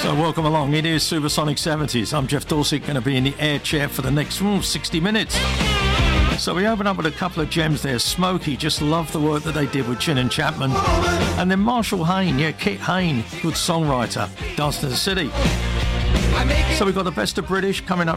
So welcome along. It is Supersonic 70s. I'm Jeff Dorset, going to be in the air chair for the next 60 minutes. So we open up with a couple of gems there. Smokey, just love the work that they did with Chin and Chapman. And then Marshall Hayne, Kit Hayne, good songwriter, Dancing in the City. So we've got the best of British coming up